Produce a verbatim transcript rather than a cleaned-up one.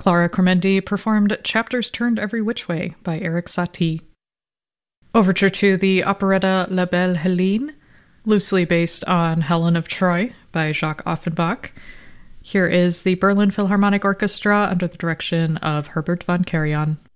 Clara Cormendi performed Chapters Turned Every Which Way by Erik Satie. Overture to the operetta La Belle Helene, loosely based on Helen of Troy by Jacques Offenbach. Here is the Berlin Philharmonic Orchestra under the direction of Herbert von Karajan.